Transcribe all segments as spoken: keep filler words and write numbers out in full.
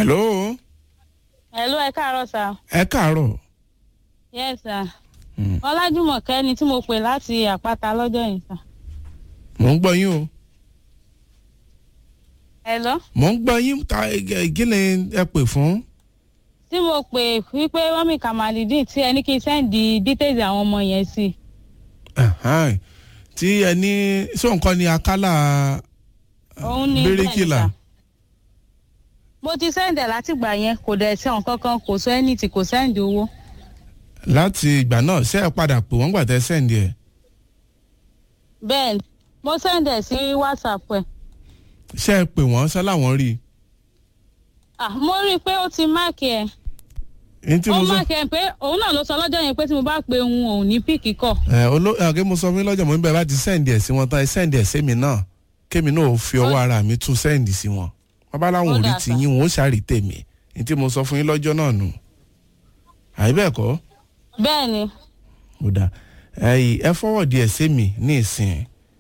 hello. hello ẹ káàárọ̀ sà. ẹ káàárọ̀. yes sà. ọlájúmọ̀kẹ́ ni tí mo pè láti àpáta lọ́jọ́ yìí sà. mò ń gbọ́ yín o. hello. mò ń gbọ́ yín ta kí ni ẹ pè fún. tí mo pè wípé mọ́mí Kamalidin tí ẹni kí n sẹ́ǹdì details àwọn ọmọ yẹn sí. tí ẹni sọ nǹkan ni akálà bíríkìlà. mo ti sẹ́ǹdẹ̀ látìgbà yẹn kò dẹ̀ sẹ́wọ̀n kankan kò sọ ẹni tí kò sẹ́ǹdì owó. láti ìgbà náà ṣé ẹ padà pè wọ́n gbà tẹ́ sẹ́ǹdì ẹ̀. bẹ́ẹ̀ mo sẹ́ǹdẹ̀ sí whatsapp ẹ̀. ṣé ẹ pè wọ́n ṣé láwọn rí i. ah mo rí i pé ó ti máàkì ẹ̀. ó máàkì ẹ̀ pé òun náà ló sọ lọ́jọ́ yẹn pé tí mo bá pe òun òun ní píìkì kọ̀. ẹ olóògbé ọ̀gẹ́ mo sọ fún yín lọ́jọ́ mo ń bẹ bá ti sẹ́ǹdì ẹ̀ sí wọn tán ẹ sẹ́ǹdì ẹ̀ sí mi náà kémi náà ò fi ọwọ́ ara mi tún sẹ́ǹdì sí wọn. bàbá láwọn ò rí ti yín wọn ó ṣàrí tèmi ní tí mo sọ fún yín lọ́jọ́ náà nù. àyè bẹ́ẹ̀ kọ́. bẹ́ẹ̀ ni. ó dà ẹ fọwọ́dì ẹ̀ sí mi ní ìsìn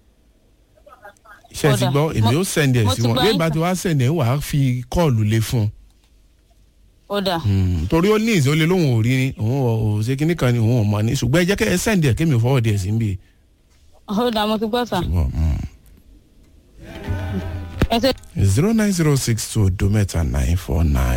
ṣe ti gbọ́ èmi ó sẹ́ndì ẹ̀ sí wọn bí ìbá ti wá sẹ́ndì ẹ̀ wà á fi kọ́ọ̀lù lé fún un. ó dà. torí ó ní ìṣó lé lóhùn ò rí ni òun ò ṣe kíní kan ni òun ò mọ̀ ní ṣùgbọ́n ẹ jẹ́ kẹ́ ẹ sẹ́ndì ẹ̀ kémi ò fọwọ́dì ẹ̀ sí ń bì. ó dà mo ti gbọ́ sà. zero nine zero six two odo mẹ́ta nine four nine.